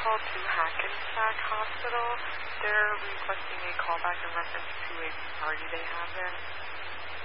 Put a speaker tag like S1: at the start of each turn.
S1: called to Hackensack Hospital. They're requesting a callback in reference to a party they have there.